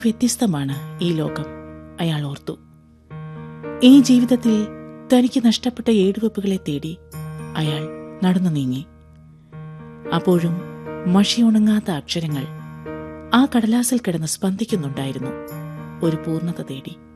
വ്യത്യസ്തമാണ് ഈ ലോകം, അയാൾ ഓർത്തു. ഈ ജീവിതത്തിൽ തനിക്ക് നഷ്ടപ്പെട്ട ഏടുവെപ്പുകളെ തേടി അയാൾ നടന്നു നീങ്ങി. അപ്പോഴും മഷിയുണങ്ങാത്ത അക്ഷരങ്ങൾ ആ കടലാസിൽ കിടന്ന് സ്പന്ദിക്കുന്നുണ്ടായിരുന്നു, ഒരു പൂർണ്ണത തേടി.